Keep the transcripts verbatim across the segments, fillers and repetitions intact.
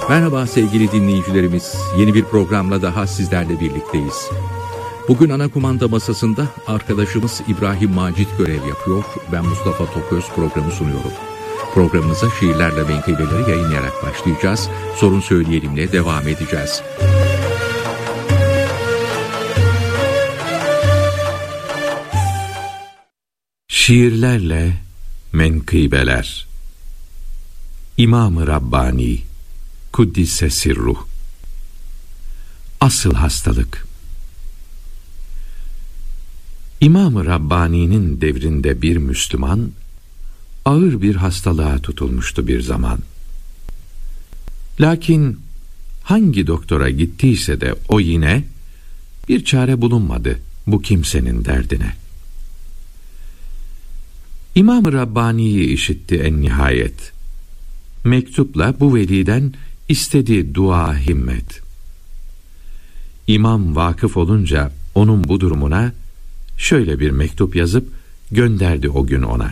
Merhaba sevgili dinleyicilerimiz. Yeni bir programla daha sizlerle birlikteyiz. Bugün ana kumanda masasında arkadaşımız İbrahim Macit görev yapıyor. Ben Mustafa Toköz programı sunuyorum. Programımıza şiirlerle menkıbeleri yayınlayarak başlayacağız. Sorun Söyleyelim'le devam edeceğiz. Şiirlerle menkıbeler. İmam-ı Rabbani Kuddise Sirruh. Asıl hastalık. İmam-ı Rabbani'nin devrinde bir Müslüman ağır bir hastalığa tutulmuştu bir zaman. Lakin hangi doktora gittiyse de o yine bir çare bulunmadı bu kimsenin derdine. İmam-ı Rabbani'yi işitti en nihayet. Mektupla bu veliden istedi dua himmet. İmam vakıf olunca onun bu durumuna şöyle bir mektup yazıp gönderdi o gün ona.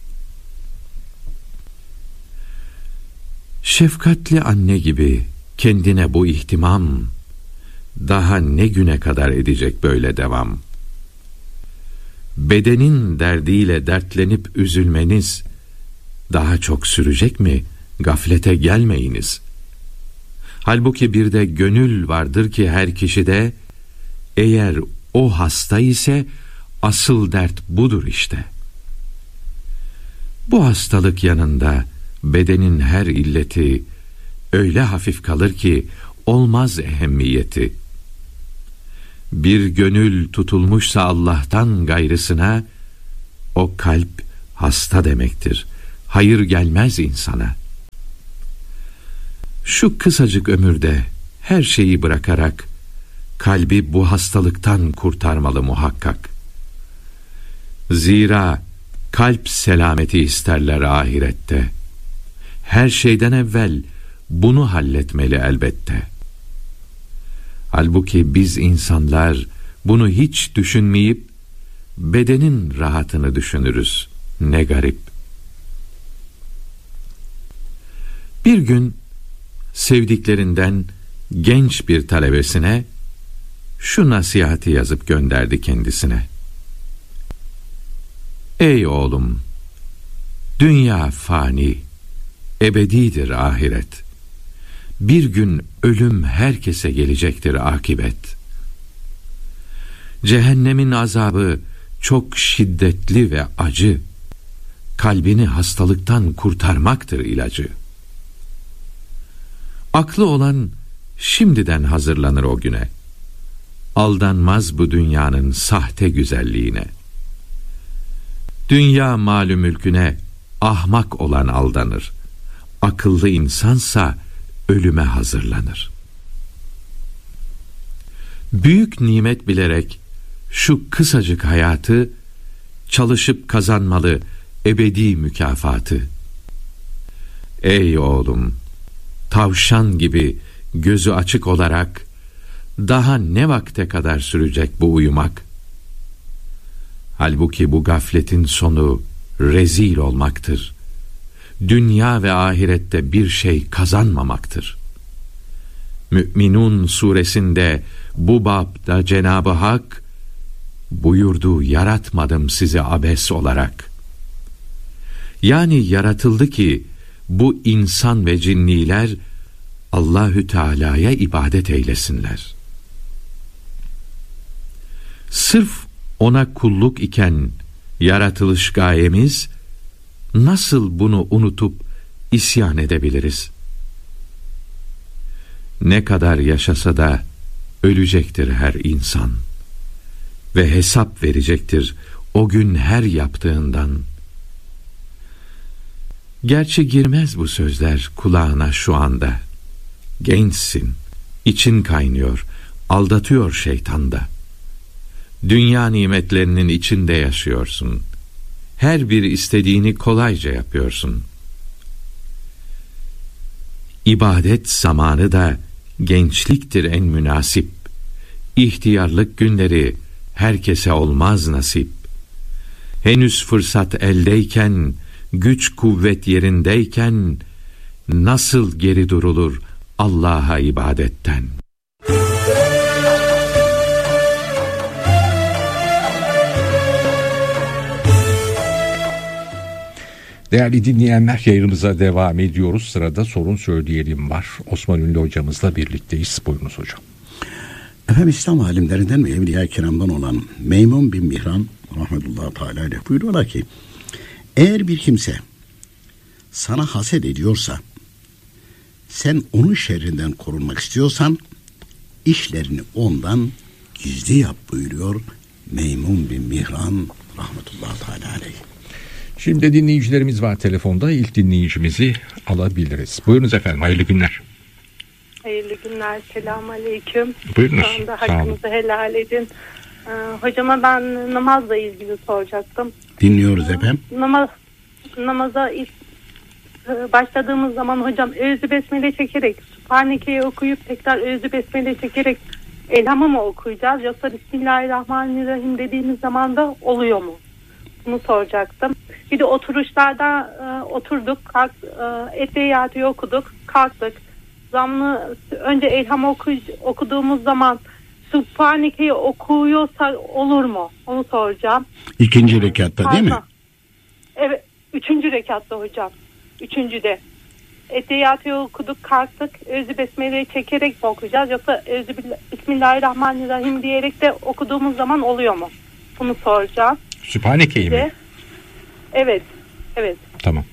Şefkatli anne gibi kendine bu ihtimam, daha ne güne kadar edecek böyle devam? Bedenin derdiyle dertlenip üzülmeniz daha çok sürecek mi? Gaflete gelmeyiniz. Halbuki bir de gönül vardır ki her kişide, eğer o hasta ise asıl dert budur işte. Bu hastalık yanında bedenin her illeti öyle hafif kalır ki olmaz ehemmiyeti. Bir gönül tutulmuşsa Allah'tan gayrısına, o kalp hasta demektir. Hayır gelmez insana. Şu kısacık ömürde her şeyi bırakarak kalbi bu hastalıktan kurtarmalı muhakkak. Zira kalp selameti isterler ahirette. Her şeyden evvel bunu halletmeli elbette. Halbuki biz insanlar bunu hiç düşünmeyip bedenin rahatını düşünürüz. Ne garip. Bir gün sevdiklerinden genç bir talebesine şu nasihati yazıp gönderdi kendisine. Ey oğlum, dünya fani, ebedidir ahiret. Bir gün ölüm herkese gelecektir akibet. Cehennemin azabı çok şiddetli ve acı. Kalbini hastalıktan kurtarmaktır ilacı. Aklı olan şimdiden hazırlanır o güne. Aldanmaz bu dünyanın sahte güzelliğine. Dünya malü mülküne ahmak olan aldanır. Akıllı insansa ölüme hazırlanır. Büyük nimet bilerek şu kısacık hayatı çalışıp kazanmalı ebedi mükafatı. Ey oğlum, tavşan gibi gözü açık olarak daha ne vakte kadar sürecek bu uyumak? Halbuki bu gafletin sonu rezil olmaktır. Dünya ve ahirette bir şey kazanmamaktır. Mü'minun suresinde bu babda Cenab-ı Hak buyurdu, yaratmadım sizi abes olarak. Yani yaratıldı ki bu insan ve cinniler Allahü Teala'ya ibadet eylesinler. Sırf ona kulluk iken yaratılış gayemiz, nasıl bunu unutup isyan edebiliriz? Ne kadar yaşasa da ölecektir her insan ve hesap verecektir o gün her yaptığından. Gerçi girmez bu sözler kulağına şu anda. Gençsin, için kaynıyor, aldatıyor şeytan da. Dünya nimetlerinin içinde yaşıyorsun. Her bir istediğini kolayca yapıyorsun. İbadet zamanı da gençliktir en münasip. İhtiyarlık günleri herkese olmaz nasip. Henüz fırsat eldeyken, güç kuvvet yerindeyken nasıl geri durulur Allah'a ibadetten. Değerli dinleyenler, yayınımıza devam ediyoruz. Sırada sorun söyleyelim var. Osman Ünlü hocamızla birlikteyiz. Buyurunuz hocam. Efendim, İslam alimlerinden ve Evliya-i Kiram'dan olan Meymun bin Mihran rahmetullahi teala aleyh buyuruyorlar ki, eğer bir kimse sana haset ediyorsa, sen onun şerrinden korunmak istiyorsan işlerini ondan gizli yap buyuruyor Meymun bin Mihran rahmetullahi teala aleyh. Şimdi dinleyicilerimiz var telefonda. İlk dinleyicimizi alabiliriz. Buyurunuz efendim. Hayırlı günler. Hayırlı günler. Selamünaleyküm. Buyurunuz. Şu anda hakkınızı helal edin. Ee, hocama ben namazla ilgili soracaktım. Dinliyoruz efendim. Namaz, namaza ilk e, başladığımız zaman hocam Eûzü Besmele çekerek, Sübhaneke'yi okuyup tekrar Eûzü Besmele çekerek elhamı mı okuyacağız? Yoksa Bismillahirrahmanirrahim dediğimiz zaman da oluyor mu? Bunu soracaktım. Bir de oturuşlarda e, oturduk, kalk, e, Ettehiyatı okuduk, kalktık. Zammı önce elham oku, okuduğumuz zaman Sübhaneke'yi okuyorsa olur mu? Onu soracağım. İkinci rekatta değil mi? Evet, üçüncü rekatta hocam. Üçüncüde. Ettehiyatı okuduk, kalktık. Eûzü Besmele'yi çekerek mi okuyacağız? Yoksa Eûzü Bismillahirrahmanirrahim diyerek de okuduğumuz zaman oluyor mu? Bunu soracağım. Sübhaneke'yi mi? Evet, evet. Tamam.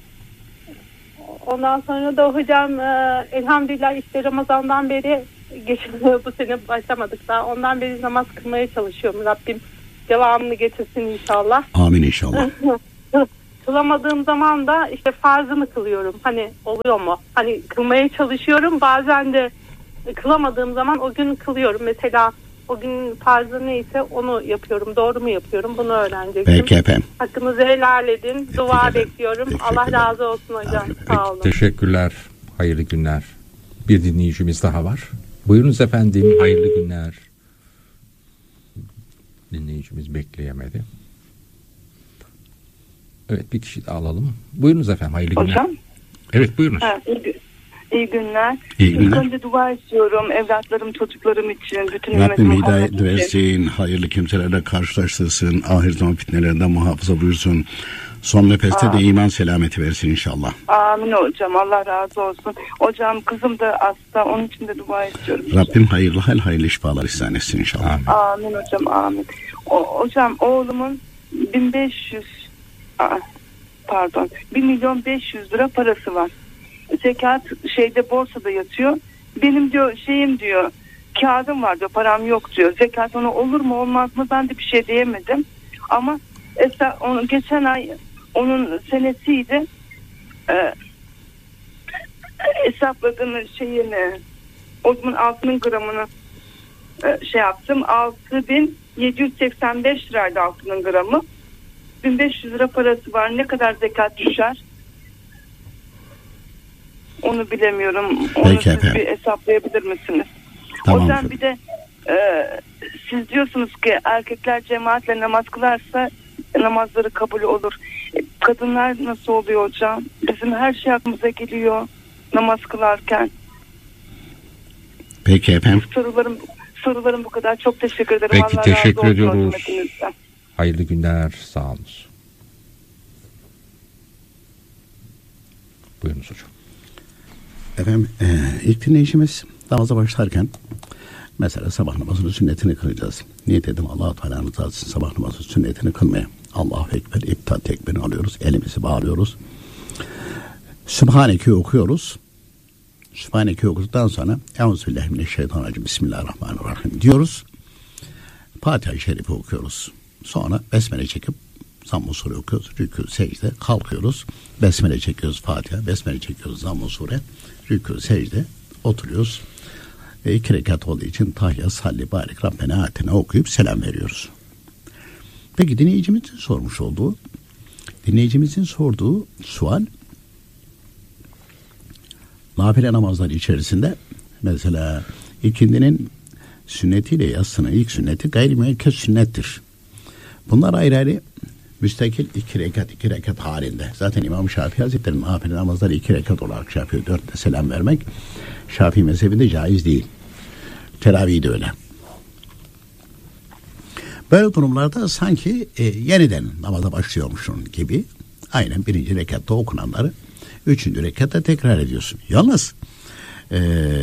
Ondan sonra da hocam e, elhamdülillah işte Ramazan'dan beri geçen bu sene başlamadık daha. Ondan beri namaz kılmaya çalışıyorum. Rabbim devamını getirsin inşallah. Amin inşallah. Kılamadığım zaman da işte farzını kılıyorum. Hani oluyor mu? Hani kılmaya çalışıyorum. Bazen de kılamadığım zaman o gün kılıyorum. Mesela o gün farzı neyse onu yapıyorum. Doğru mu yapıyorum? Bunu öğrenecektim. Peki efendim. Hakkınızı helal edin. Dua bekliyorum. Teşekkür Allah ederim. razı olsun hocam. Amin. Sağ olun. Teşekkürler. Hayırlı günler. Bir dinleyicimiz daha var. Buyurunuz efendim. Hayırlı günler. Dinleyicimiz bekleyemedi. Evet, bir kişi daha alalım. Buyurunuz efendim. Hayırlı günler. Hocam. Evet, buyurunuz. Ha, iyi, iyi günler. İyi günler. İlk önce dua istiyorum evlatlarım, çocuklarım için, bütün Rabbim ümmetim hidayet için. versin, hayırlı kimselerle karşılaştırsın, ahir zaman fitnelerinden muhafaza buyursun. Son nefeste de iman selameti versin inşallah. Amin hocam, Allah razı olsun. Hocam kızım da hasta, onun için de dua istiyorum. Rabbim hayırlı hal, hayırlı şifalar ihsan etsin inşallah. Amin. Amin hocam, amin. O, hocam oğlumun bin beş yüz aa, pardon bir milyon beş yüz lira parası var. Zekat şeyde borsada yatıyor. Benim diyor şeyim diyor, kağıdım var diyor, param yok diyor. Zekat ona olur mu olmaz mı ben de bir şey diyemedim. Ama esa, onun, geçen ay onun senesiydi. Ee, hesapladığım şeyini, o zaman altının gramını e, şey yaptım. altı bin yedi yüz seksen beş liraydı altının gramı. bin beş yüz lira parası var. Ne kadar zekat düşer? Onu bilemiyorum. Onu Peki siz efendim. bir hesaplayabilir misiniz? Tamam Hocam efendim. bir de e, siz diyorsunuz ki erkekler cemaatle namaz kılarsa namazları kabul olur. E, kadınlar nasıl oluyor hocam? Bizim her şey aklımıza geliyor namaz kılarken. Peki efendim. Sorularım sorularım bu kadar. Çok teşekkür ederim. Peki, Allah teşekkür razı olsun ediyoruz. hizmetinizden. Hayırlı günler. Sağ olun. Buyurunuz hocam. Efendim e, ilk dinleyicimiz namaza başlarken mesela sabah namazının sünnetini kılacağız. Niyet edim Allah-u Teala'nın rızası için sabah namazının sünnetini kılmaya. Allahu Ekber, İptal tekbirini alıyoruz. Elimizi bağlıyoruz. Sübhaneke'yi okuyoruz. Sübhaneke'yi okuduktan sonra Euzubillahimineşşeytanirracim Bismillahirrahmanirrahim diyoruz. Fatiha-i Şerif'i okuyoruz. Sonra besmele çekip Zamm-ı Sure okuyoruz. Rükû, secde, kalkıyoruz. Besmele çekiyoruz Fatiha. Besmele çekiyoruz Zamm-ı Sure. Rükû, secde, oturuyoruz. Ve iki rekat olduğu için tahya, salli, barik, Rabbena atena okuyup selam veriyoruz. Peki dinleyicimizin sormuş olduğu, dinleyicimizin sorduğu sual, nafile namazlar içerisinde mesela ikindinin sünnetiyle yatsının ilk sünneti gayri-müekked sünnettir. Bunlar ayrı ayrı müstakil iki rekat iki rekat halinde. Zaten İmam Şafii Hazretleri'nin nafile namazları iki rekat olarak şey yapıyor. Dörtte selam vermek. Şafii mezhebinde caiz değil. Teravih de öyle. Böyle durumlarda sanki e, yeniden namaza başlıyormuşsun gibi aynen birinci rekatta okunanları üçüncü rekatta tekrar ediyorsun. Yalnız e,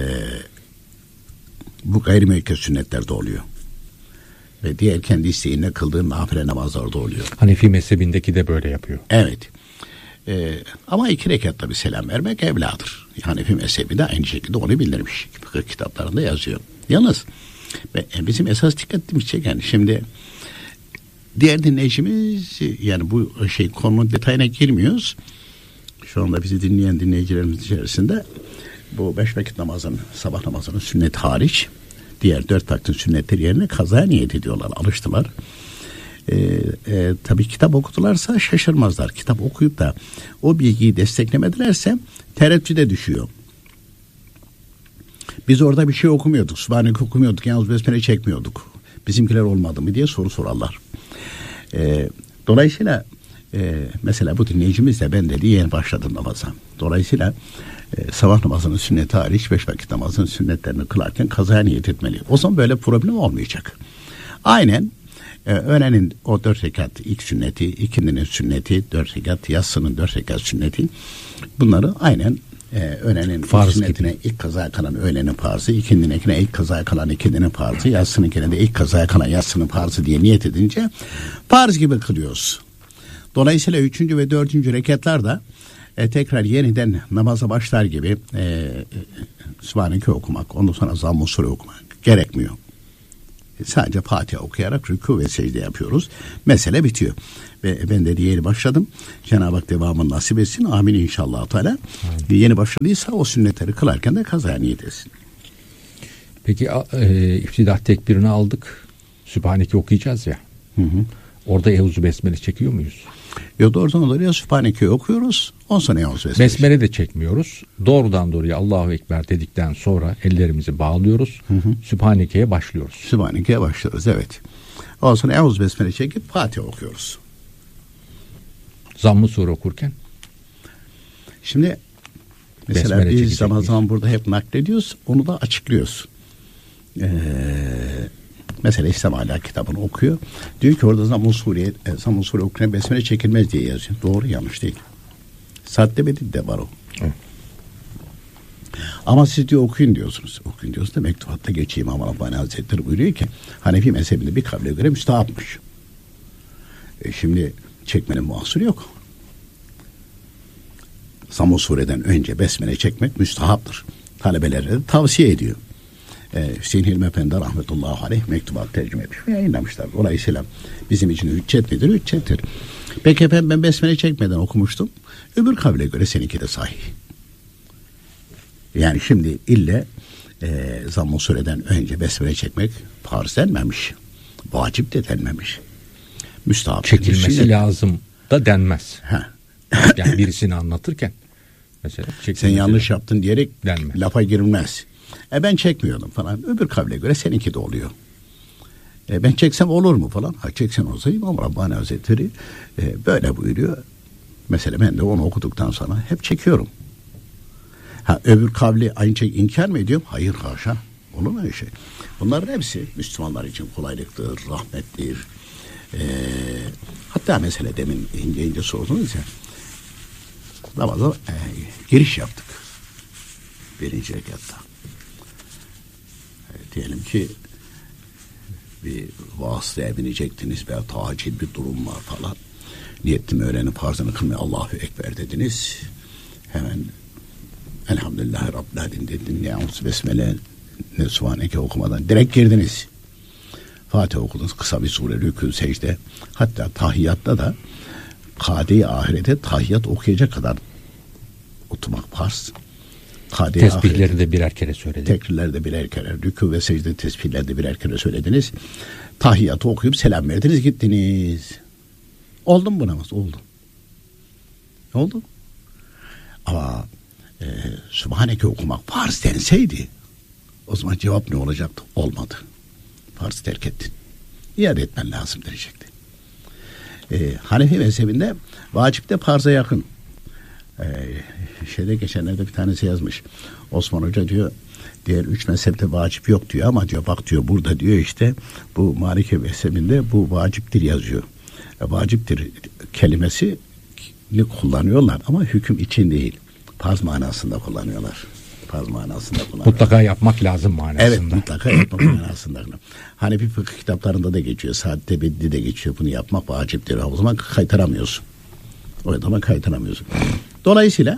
bu gayrimüekked sünnetlerde oluyor. Ve diğer kendi isteğinle kıldığın nafile namazlarda oluyor. Hanefi mezhebindeki de böyle yapıyor. Evet. Ee, ama iki rekatta bir selam vermek evladır. Hanefi mezhebi de aynı şekilde onu bildirmiş. Fıkıh kitaplarında yazıyor. Yalnız bizim esas dikkatimizi çeken şimdi diğer dinleyicimiz, yani bu şey konunun detayına girmiyoruz. Şu anda bizi dinleyen dinleyicilerimiz içerisinde bu beş vakit namazın, sabah namazının sünnet hariç diğer dört vaktin sünnetleri yerine kazaya niyet ediyorlar, alıştılar. Ee, e, tabii kitap okudularsa şaşırmazlar. Kitap okuyup da o bilgiyi desteklemedilerse tereddüde düşüyor. Biz orada bir şey okumuyorduk. Sübhaneke okumuyorduk. Yalnız besmele çekmiyorduk. Bizimkiler olmadı mı diye soru sorarlar. Ee, dolayısıyla e, mesela bu dinleyicimiz de ben dedi yeni başladım namaza. Dolayısıyla e, sabah namazının sünneti hariç beş vakit namazının sünnetlerini kılarken kazaya niyet etmeli. O zaman böyle problem olmayacak. Aynen Ee, öğlenin o dört rekat ilk sünneti, ikindinin sünneti, dört rekat, yatsının dört rekat sünneti, bunları aynen e, öğlenin farz sünnetine gibi. İlk kazaya kalan öğlenin farzı, ikindininkine ilk kazaya kalan ikindinin farzı, yatsınınkine de ilk kazaya kalan yatsının farzı diye niyet edince farz gibi kılıyoruz. Dolayısıyla üçüncü ve dördüncü rekatlarda e, tekrar yeniden namaza başlar gibi e, e, Sübhaneke okumak, ondan sonra Zamm-ı Sure okumak gerekmiyor. Sadece Fatiha okuyarak rükû ve secde yapıyoruz. Mesele bitiyor. Ve ben de yeni başladım. Cenab-ı Hak devamını nasip etsin. Amin inşallah Teala. Yeni başladıysa o sünnetleri kılarken de kazaya niyet etsin. Peki e, iftidah tekbirini aldık. Sübhaneke okuyacağız ya. Hı hı. Orada Eûzü Besmele çekiyor muyuz? Yok, doğrudan doğruya Sübhaneke'yi okuyoruz. On sonra Eûzü Besmele. Besmele de çekmiyoruz. Doğrudan doğruya Allahu Ekber dedikten sonra ellerimizi bağlıyoruz. Hı hı. Sübhaneke'ye başlıyoruz. Sübhaneke'ye başlıyoruz, evet. Ondan sonra Eûzü Besmele çekip Fatiha okuyoruz. Zamm-ı Sure okurken? Şimdi mesela Besmele biz zaman zaman burada hep naklediyoruz. Onu da açıklıyoruz. Eee Mesela İslam Ahlak kitabını okuyor. Diyor ki orada Zamm-ı Sure, Zamm-ı Sure okuyan besmele çekilmez diye yazıyor. Doğru, yanlış değil. Sadde bedil de var o. Hı. Ama siz diyor okuyun diyorsunuz. Okuyun diyorsunuz da mektubatta geçeyim. İmam Rabbani Hazretleri buyuruyor ki Hanefi mezhebinde bir kavle göre müstahapmış. E şimdi çekmenin mahsuru yok. Zamm-ı Sure'den önce besmele çekmek müstahaptır. Talebelere de tavsiye ediyor. Ee, Hüseyin Hilmi Efendi rahmetullahi aleyh mektubat tercüme etmiş ve yayınlamışlar. Dolayısıyla bizim için hüccet midir? Hüccettir. Peki efendim ben besmele çekmeden okumuştum. Öbür kavle göre seninki de sahih. Yani şimdi ille e, Zamm-ı Sure'den önce besmele çekmek farz denmemiş. Vacip de denmemiş. Müstahap. Çekilmesi lazım da denmez. Ha. Yani birisini anlatırken mesela sen yanlış yaptın diyerek denmez. Lafa girilmez. E ben çekmiyordum falan. Öbür kavle göre seninki de oluyor. E ben çeksem olur mu falan. Ha çeksen olsa İmam Rabbani Hazretleri e, böyle buyuruyor. Mesela ben de onu okuduktan sonra hep çekiyorum. Ha öbür kavli aynı şey inkar mı ediyorum? Hayır haşa. Olur mu öyle şey? Bunların hepsi Müslümanlar için kolaylıktır, rahmettir. E, hatta mesela demin ince ince sordunuz ya. Namaza e, giriş yaptık. Birinci rekatta. Diyelim ki bir vasıtaya binecektiniz veya acil bir durum var falan. Niyettim öğlenin farzını kılmaya Allahu Ekber dediniz. Hemen Elhamdülillahi Rabbil Alemin dedin. Yalnız Besmele ne Sübhaneke okumadan direkt girdiniz. Fatiha okudunuz. Kısa bir sure, rükû, secde. Hatta tahiyyatta da kade-i ahirete tahiyyat okuyacak kadar oturmak farz. Kade-i tesbihleri ahirete de birer kere söylediniz. Tekrirleri de birer kere. Rükû ve secde tesbihleri de birer kere söylediniz. Tahiyyatı okuyup selam verdiniz, gittiniz. Oldu mu bu namaz? Oldu. Oldu. Ama e, Sübhaneke okumak farz denseydi o zaman cevap ne olacaktı? Olmadı. Farz terk ettin. İade etmen lazım diyecekti. E, Hanefi mezhebinde vacip de farza yakın. Ee, şeyde geçenlerde bir tanesi yazmış. Osman Hoca diyor diğer üç mezhepte vacip yok diyor ama diyor bak diyor burada diyor işte bu Maliki mezhebinde bu vaciptir yazıyor. E, vaciptir kelimesi kullanıyorlar ama hüküm için değil. Farz manasında kullanıyorlar. Farz manasında kullanıyorlar. Mutlaka yapmak lazım manasında. Evet, mutlaka yapmak manasında. Hani bir fıkıh kitaplarında da geçiyor. Saatte beddi de geçiyor. Bunu yapmak vaciptir. O zaman kaytaramıyorsun. O zaman kaytaramıyorsun. Dolayısıyla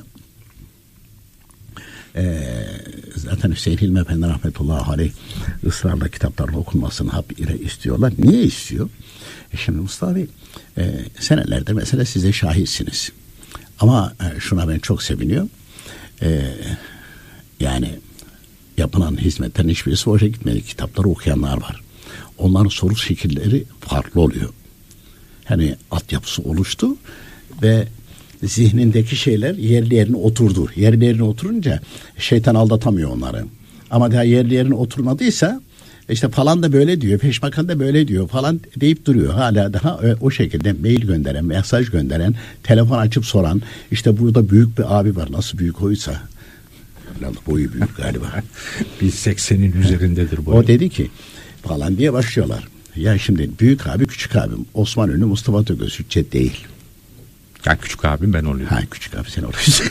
e, zaten Hüseyin Hilmi Efendi rahmetullahi aleyh ısrarla kitapların okunmasını hep istiyorlar. Niye istiyor? E şimdi Mustafa Bey e, senelerde mesela size şahitsiniz. Ama e, şuna ben çok seviniyorum. E, yani yapılan hizmetlerin hiçbirisi boşa gitmedi. Kitapları okuyanlar var. Onların soru şekilleri farklı oluyor. Hani altyapısı oluştu ve zihnindeki şeyler yerli yerine oturdu. Yerli yerine oturunca şeytan aldatamıyor onları. Ama daha yerli yerine oturmadıysa işte falan da böyle diyor, peşmakan da böyle diyor falan deyip duruyor. Hala daha o şekilde mail gönderen, mesaj gönderen, telefon açıp soran, işte burada büyük bir abi var, nasıl büyük oysa. Boyu büyük galiba. Bir seksenin üzerindedir boyu. O dedi ki falan diye başlıyorlar. Ya şimdi büyük abi küçük abim Osman Ünlü Mustafa Tokyoz Hüccet değil. Ya küçük abim ben oluyorum. Ha küçük abi sen oluyorsun.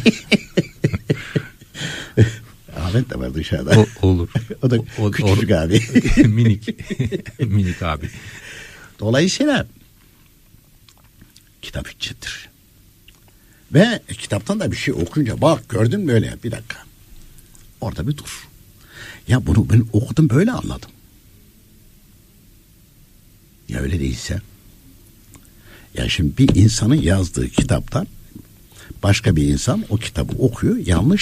Ahmet de var dışarıda. O, olur. O da o, küçük o, abi. Minik. Minik abi. Dolayısıyla kitap hüccettir. Ve kitaptan da bir şey okuyunca bak gördün mü öyle bir dakika. Orada bir dur. Ya bunu ben okudum böyle anladım. Ya öyle değilse. Ya şimdi bir insanın yazdığı kitaptan başka bir insan o kitabı okuyor yanlış